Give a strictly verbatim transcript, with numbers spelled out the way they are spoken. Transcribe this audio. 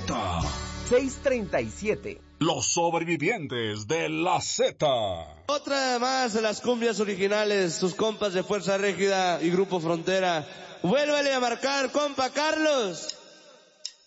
Z. seis treinta y siete. Los sobrevivientes de la Z. Otra más de las cumbias originales, sus compas de Fuerza Régida y Grupo Frontera. Vuélvale a marcar, compa Carlos.